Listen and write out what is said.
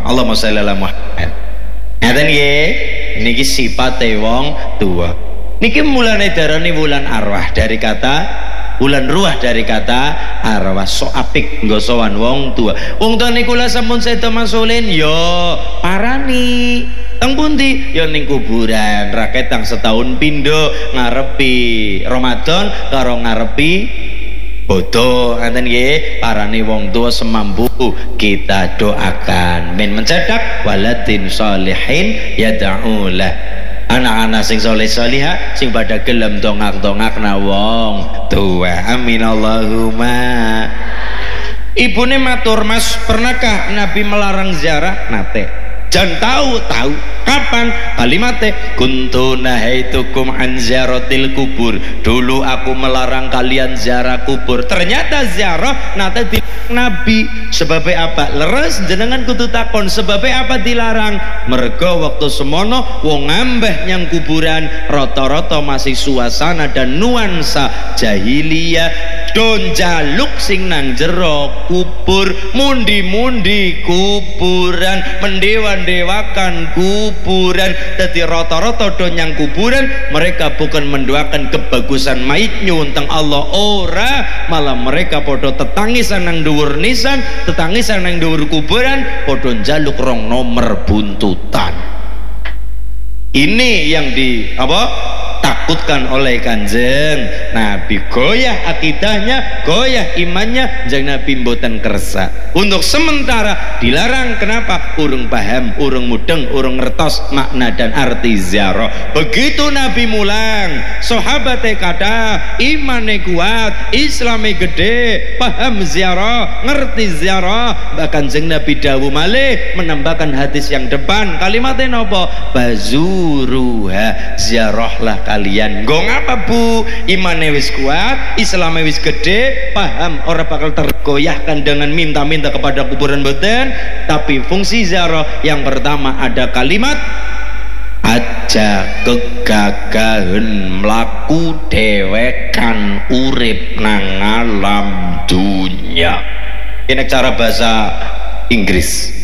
Allahumma sholli ala Muhammad. Ngaten nggih, niki sifate wong tua. Niki mulane darani wulan arwah dari kata wulan ruah dari kata arwah. So apik nggo sowan wong tua. Wong tua niku la sampun sedo masulin yo parani. Teng pundi ya ning kuburan rakyat tang setahun pindo ngarepi Ramadan karo ngarepi bodoh. Ngaten nggih, parane wong tua semampu kita doakan men mencedak waladin sholihin yad'ulah, anak-anak sing soleh solihah sing pada gelem dongak-dongakna wong tua. Amin Allahumma. Ibune matur, Mas, pernahkah Nabi melarang ziarah? Nate. Jangan tahu kapan kalimatnya kuntu nahaitukum an ziaratil kubur, dulu aku melarang kalian ziarah kubur. Ternyata ziarah nate di Nabi. Sebabnya apa? Leres jenengan kudu takon sebabnya apa dilarang? Mergo waktu semono wong ngambeh nyang kuburan rata-rata masih suasana dan nuansa jahiliyah, don jaluk sing nang jero kubur, mundi-mundi kuburan, mendewa-dewakan kuburan. Jadi rata-rata don nyang kuburan mereka bukan mendoakan kebagusan mayit nyunteng Allah, ora, malah mereka podo tetangisan nang dhuwur nisan, tetangisan nang dhuwur kuburan, podo njaluk rong nomor buntutan. Ini yang takutkan oleh Kanjeng Nabi. Goyah akidahnya, goyah imannya, jeng Nabi mboten kersa. Untuk sementara dilarang. Kenapa? Urung paham, urung mudeng, urung ngertos makna dan arti ziarah. Begitu Nabi mulang, sahabatnya kata imane kuat, Islame gede, paham ziarah, ngerti ziarah. Bahkan jeng Nabi dawuh malih menambahkan hadis yang depan, kalimatnya nopo? Bazuruha, ziarahlah kalian. Gong apa Bu? Imane wis kuat, Islame wis gede, paham, orang bakal tergoyahkan dengan minta-minta kepada kuburan boten. Tapi fungsi ziarah yang pertama ada kalimat aja kegagahan mlaku dewekan urip nang alam dunya. Ini cara bahasa Inggris.